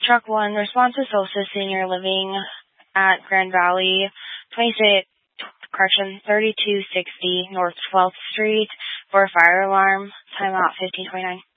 Truck 1, respond to Sosa Senior living at Grand Valley, 3260 North 12th Street for a fire alarm. Timeout 1529.